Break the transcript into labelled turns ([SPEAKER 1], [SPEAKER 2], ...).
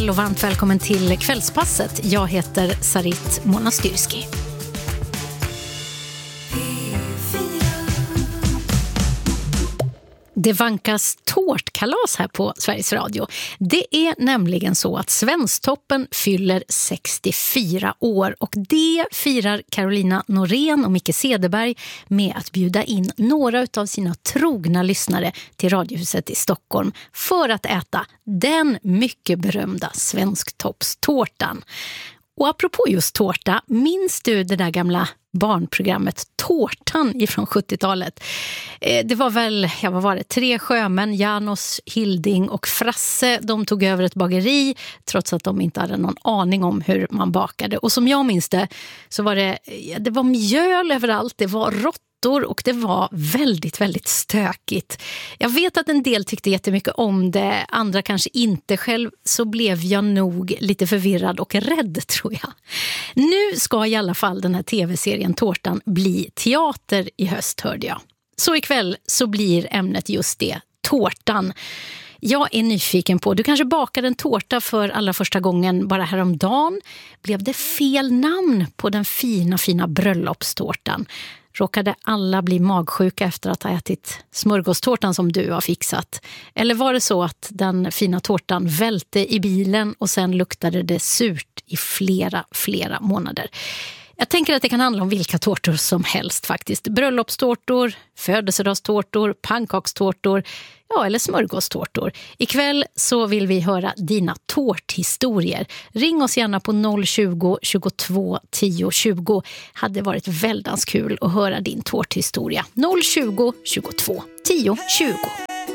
[SPEAKER 1] Och varmt välkommen till Kvällspasset. Jag heter Sarit Monastyrski. Det vankas tårtkalas här på Sveriges Radio. Det är nämligen så att Svensktoppen fyller 64 år och det firar Carolina Norén och Micke Cederberg med att bjuda in några av sina trogna lyssnare till Radiohuset i Stockholm för att äta den mycket berömda Svensktoppstårtan. Och apropå just tårta, minns du det där gamla barnprogrammet Tårtan ifrån 70-talet? Det var väl, vad var det? 3 sjömän, Janos, Hilding och Frasse. De tog över ett bageri trots att de inte hade någon aning om hur man bakade. Och som jag minns det så var det var mjöl överallt, det var råttor och det var väldigt, väldigt stökigt. Jag vet att en del tyckte jättemycket om det, andra kanske inte. Själv så blev jag nog lite förvirrad och rädd, tror jag. Nu ska i alla fall den här tv-serien Tårtan bli teater i höst, hörde jag. Så ikväll så blir ämnet just det, tårtan. Jag är nyfiken på, du kanske bakade en tårta för allra första gången bara häromdagen. Blev det fel namn på den fina bröllopstårtan? Råkade alla bli magsjuka efter att ha ätit smörgåstårtan som du har fixat? Eller var det så att den fina tårtan välte i bilen och sen luktade det surt i flera månader? Jag tänker att det kan handla om vilka tårtor som helst faktiskt. Bröllopstårtor, födelsedagstårtor, pannkakstårtor, ja, eller smörgåstårtor. Ikväll så vill vi höra dina tårthistorier. Ring oss gärna på 020 22 10 20. Hade varit väldigt kul att höra din tårthistoria. 020 22 10 20.